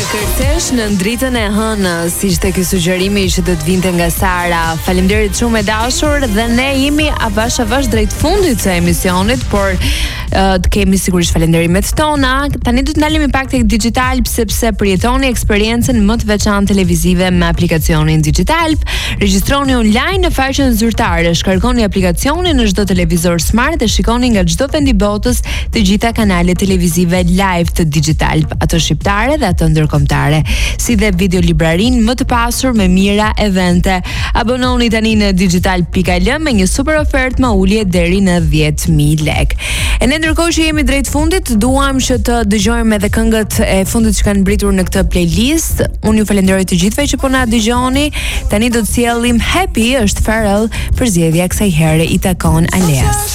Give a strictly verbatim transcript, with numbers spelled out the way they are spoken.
Kërcesh në dritën e hënës, ishte ky sugjerimi që do të vinte nga Sara. Faleminderit shumë e dashur dhe ne jemi avash avash drejt fundit të emisionit, por uh, të kemi sigurisht falenderimet tona. Tani do të ndalemi pak tek Digital sepse përjetoni eksperiencën më të veçantë televizive me aplikacionin Digital. Regjistroni online në faqen zyrtare, shkarkoni aplikacionin në çdo televizor smart dhe shikoni nga çdo vend i botës të gjitha kanalet televizive live të Digital, ato shqiptare dhe ato ndërkombëtare, si dhe videolibrarin më të pasur me mira evente. Abononi tani në digital punkt al me një super ofertë me ulje deri në dhjetë mijë lekë. E ne ndërkohë që jemi drejt fundit, duam që të dëgjojmë edhe këngët e fundit që kanë mbritur në këtë playlist. Unë ju falenderoj të gjithëve që po na dëgjoni. Tani do të sjellim Happy, është Pharrell, për zgjedhja kësaj here i takon Aleas.